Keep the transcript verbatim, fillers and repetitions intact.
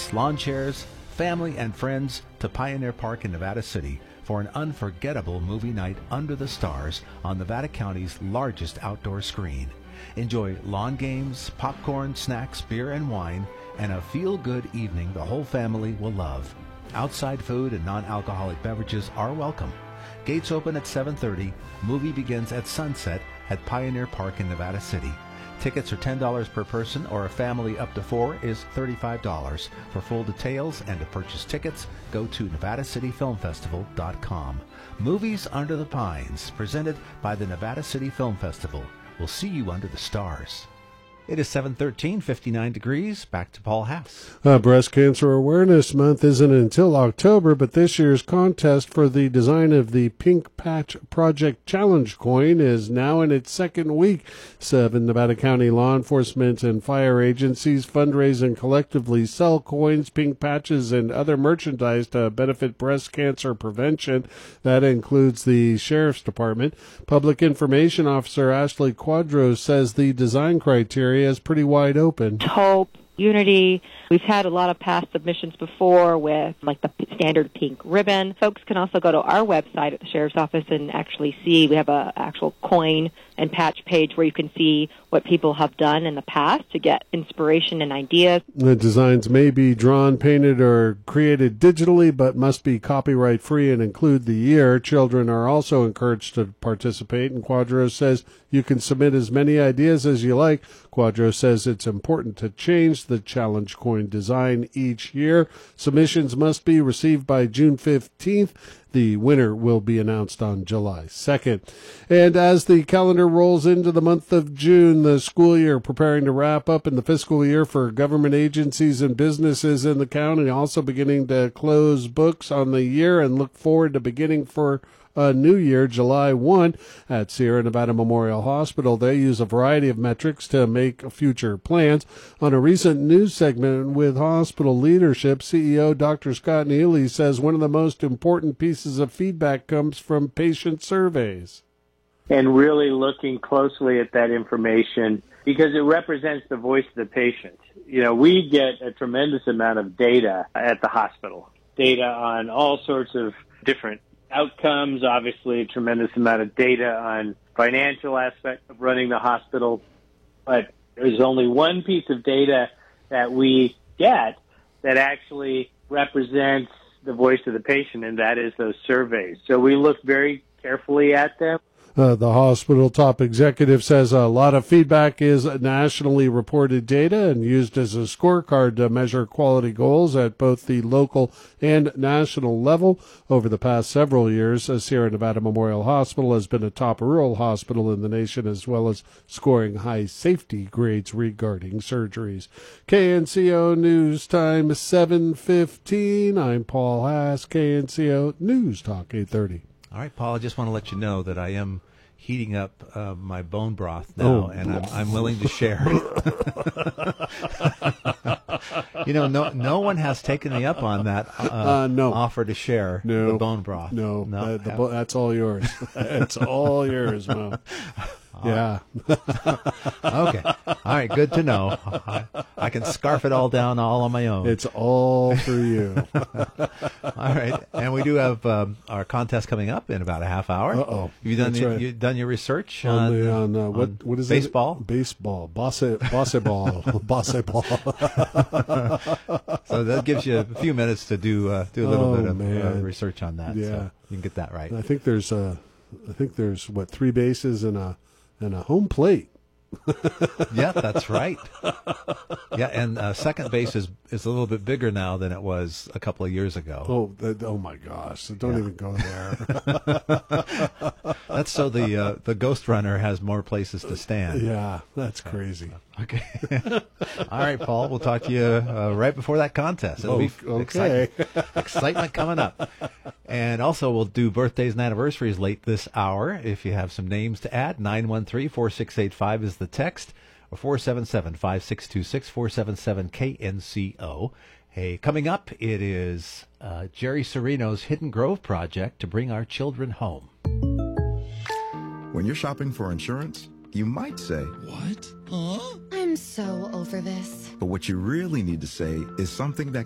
tables, lawn chairs, family and friends to Pioneer Park in Nevada City for an unforgettable movie night under the stars on Nevada County's largest outdoor screen. Enjoy lawn games, popcorn, snacks, beer and wine, and a feel-good evening the whole family will love. Outside food and non-alcoholic beverages are welcome. Gates open at seven thirty. Movie begins at sunset at Pioneer Park in Nevada City. Tickets are ten dollars per person, or a family up to four is thirty-five dollars. For full details and to purchase tickets, go to nevada city film festival dot com. Movies Under the Pines, presented by the Nevada City Film Festival. We'll see you under the stars. It is seven thirteen, fifty-nine degrees. Back to Paul Haas. Uh, Breast Cancer Awareness Month isn't until October, but this year's contest for the design of the Pink Patch Project Challenge coin is now in its second week. Seven Nevada County law enforcement and fire agencies fundraise and collectively sell coins, pink patches, and other merchandise to benefit breast cancer prevention. That includes the Sheriff's Department. Public Information Officer Ashley Quadros says the design criteria is pretty wide open. Hope, unity. We've had a lot of past submissions before with like the standard pink ribbon. Folks can also go to our website at the Sheriff's Office and actually see, we have a actual coin and patch page where you can see what people have done in the past to get inspiration and ideas. The designs may be drawn, painted, or created digitally, but must be copyright free and include the year. Children are also encouraged to participate, and Quadros says you can submit as many ideas as you like. Quadros says it's important to change the challenge coin design each year. Submissions must be received by June fifteenth. The winner will be announced on July second. And as the calendar rolls into the month of June, the school year preparing to wrap up in the fiscal year for government agencies and businesses in the county, also beginning to close books on the year and look forward to beginning for a new year, July first, at Sierra Nevada Memorial Hospital. They use a variety of metrics to make future plans. On a recent news segment with hospital leadership, C E O Doctor Scott Neely says one of the most important pieces of feedback comes from patient surveys. And really looking closely at that information because it represents the voice of the patient. You know, we get a tremendous amount of data at the hospital, data on all sorts of different outcomes, obviously a tremendous amount of data on financial aspect of running the hospital, but there's only one piece of data that we get that actually represents the voice of the patient, and that is those surveys. So we look very carefully at them. Uh, the hospital top executive says a lot of feedback is nationally reported data and used as a scorecard to measure quality goals at both the local and national level. Over the past several years, uh, Sierra Nevada Memorial Hospital has been a top rural hospital in the nation, as well as scoring high safety grades regarding surgeries. K N C O News Time seven fifteen. I'm Paul Haas, K N C O News Talk eight thirty. All right, Paul, I just want to let you know that I am heating up uh, my bone broth now, Oh. and I'm, I'm willing to share. You know, no no one has taken me up on that uh, Uh, no. offer to share No. the bone broth. No, no uh, the have- bo- that's all yours. It's all yours, Mo. Yeah. Okay. All right, good to know. I, I can scarf it all down all on my own. It's all for you. All right, and we do have um, our contest coming up in about a half hour. Uh-oh. Have you done That's your, right. you done your research on, on, the, on uh, what on what is baseball? it? Baseball. Baseball. Baseball. Baseball. So that gives you a few minutes to do uh, do a little Oh, bit of uh, man. research on that. Yeah. So you can get that right. I think there's uh, I think there's what three bases and a and a home plate. Yeah, that's right. Yeah, and uh, second base is is a little bit bigger now than it was a couple of years ago. Oh, that, oh my gosh! Don't Yeah. even go there. That's so the uh, the Ghost Runner has more places to stand. Yeah, that's crazy. Okay. All right, Paul. We'll talk to you uh, right before that contest. It'll be Oh, okay. excitement, excitement coming up. And also, we'll do birthdays and anniversaries late this hour. If you have some names to add, nine one three, four six eight five is the text, or four seven seven, five six two six, four seven seven K N C O. Hey, coming up, it is uh, Jerry Serino's Hidden Grove project to bring our children home. When you're shopping for insurance, you might say, What? Huh? I'm so over this. but what you really need to say is something that